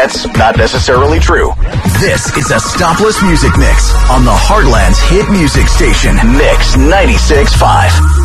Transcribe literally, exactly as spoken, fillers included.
That's not necessarily true. This is a Stopless Music Mix on the Heartland's hit music station, Mix ninety-six point five.